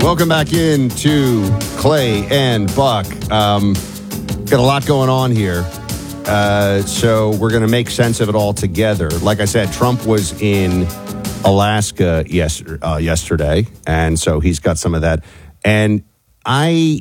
Welcome back into Clay and Buck. Got a lot going on here. So we're going to make sense of it all together. Like I said, Trump was in Alaska yesterday, and so he's got some of that. And I'm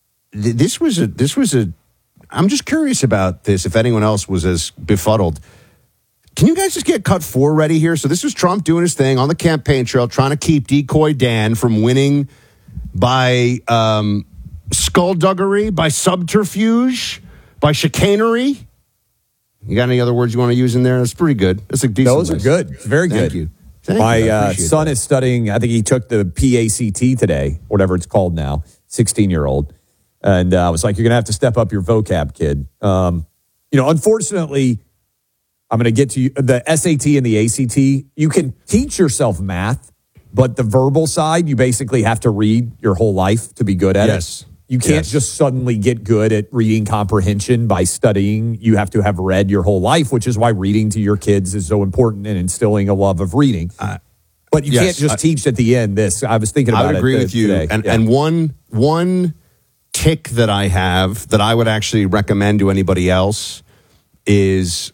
just curious about this, if anyone else was as befuddled. Can you guys just get cut 4 ready here? So this was Trump doing his thing on the campaign trail, trying to keep Decoy Dan from winning by skullduggery, by subterfuge, by chicanery. You got any other words you want to use in there? That's pretty good. That's a decent Those list. are good. Very good. Thank you. My son is studying, I think he took the PACT today, whatever it's called now, 16-year-old. And I was like, you're going to have to step up your vocab, kid. Unfortunately, I'm going to get to you, the SAT and the ACT. You can teach yourself math, but the verbal side, you basically have to read your whole life to be good at it. You can't just suddenly get good at reading comprehension by studying. You have to have read your whole life, which is why reading to your kids is so important and instilling a love of reading. But you can't just teach at the end this. I was thinking about it. I would agree with you. Today. And one tick that I have that I would actually recommend to anybody else is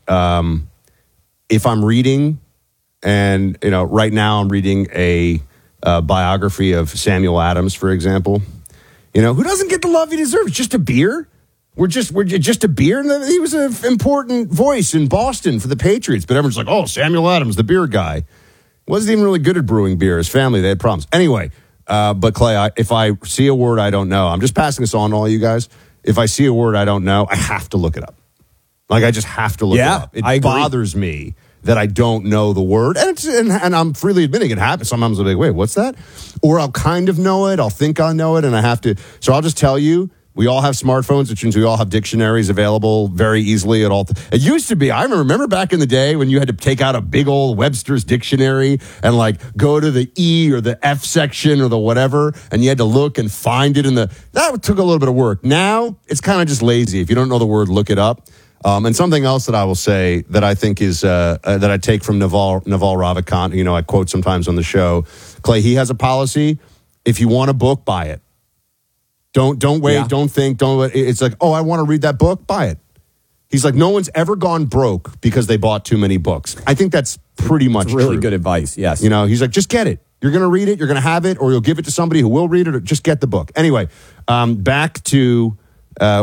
if I'm reading, and right now I'm reading a biography of Samuel Adams, for example. Who doesn't get the love he deserves? Just a beer? We're just a beer. And he was an important voice in Boston for the Patriots, but everyone's like, oh, Samuel Adams, the beer guy. Wasn't even really good at brewing beer. His family, they had problems. Anyway, but Clay, if I see a word I don't know, I'm just passing this on to all you guys. If I see a word I don't know, I have to look it up. Like, I just have to look it up. It bothers me that I don't know the word. And I'm freely admitting it happens. Sometimes I'll be like, wait, what's that? Or I'll kind of know it. I'll think I know it, and I have to. So I'll just tell you, we all have smartphones, which means we all have dictionaries available very easily at all. It used to be, I remember back in the day when you had to take out a big old Webster's dictionary and go to the E or the F section or the whatever, and you had to look and find it that took a little bit of work. Now, it's kind of just lazy. If you don't know the word, look it up. And something else that I will say that I think is that I take from Naval Ravikant, I quote sometimes on the show, Clay, he has a policy. If you want a book, buy it. Don't wait. Yeah. Don't think. It's like, oh, I want to read that book. Buy it. He's like, no one's ever gone broke because they bought too many books. I think that's pretty much really true. Good advice. Yes. He's like, just get it. You're going to read it. You're going to have it, or you'll give it to somebody who will read it, or just get the book. Anyway, back to